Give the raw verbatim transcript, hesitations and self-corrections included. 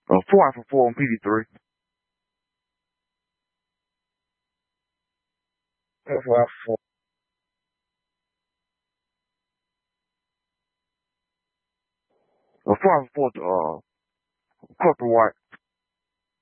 Uh, four after four on P D three. Four after four. Uh, four after four. Uh, Clipper White.